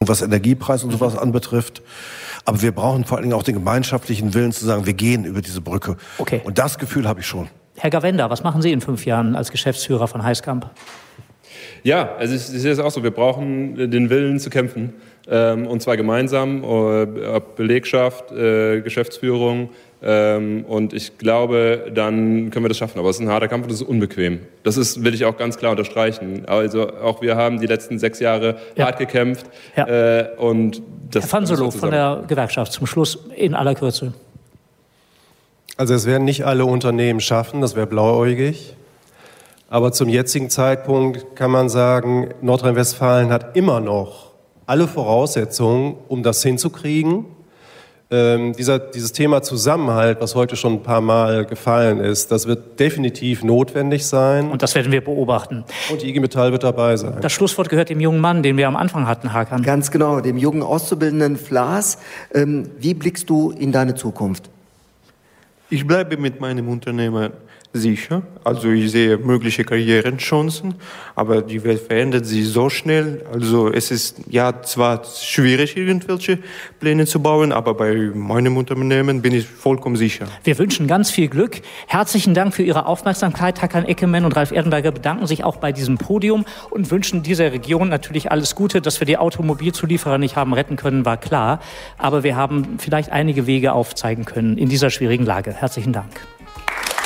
was Energiepreis und sowas anbetrifft. Aber wir brauchen vor allen Dingen auch den gemeinschaftlichen Willen zu sagen, wir gehen über diese Brücke. Okay. Und das Gefühl habe ich schon. Herr Gawenda, was machen Sie in 5 Jahren als Geschäftsführer von Heiskamp? Ja, also ich sehe es auch so. Wir brauchen den Willen zu kämpfen. Und zwar gemeinsam, ob Belegschaft, Geschäftsführung. Und ich glaube, dann können wir das schaffen. Aber es ist ein harter Kampf und es ist unbequem. Will ich auch ganz klar unterstreichen. Also auch wir haben die letzten 6 Jahre hart gekämpft. Ja. Und das Herr Fanselow von der Gewerkschaft, zum Schluss in aller Kürze. Also es werden nicht alle Unternehmen schaffen, das wäre blauäugig. Aber zum jetzigen Zeitpunkt kann man sagen, Nordrhein-Westfalen hat immer noch alle Voraussetzungen, um das hinzukriegen. Dieses Thema Zusammenhalt, was heute schon ein paar Mal gefallen ist, das wird definitiv notwendig sein. Und das werden wir beobachten. Und die IG Metall wird dabei sein. Das Schlusswort gehört dem jungen Mann, den wir am Anfang hatten, Hakan. Ganz genau, dem jungen Auszubildenden Flaas. Wie blickst du in deine Zukunft? Ich bleibe mit meinem Unternehmen sicher. Also ich sehe mögliche Karrierechancen, aber die Welt verändert sich so schnell. Also es ist ja zwar schwierig, irgendwelche Pläne zu bauen, aber bei meinem Unternehmen bin ich vollkommen sicher. Wir wünschen ganz viel Glück. Herzlichen Dank für Ihre Aufmerksamkeit. Hakan Eckemann und Ralf Erdenberger bedanken sich auch bei diesem Podium und wünschen dieser Region natürlich alles Gute. Dass wir die Automobilzulieferer nicht haben retten können, war klar. Aber wir haben vielleicht einige Wege aufzeigen können in dieser schwierigen Lage. Herzlichen Dank.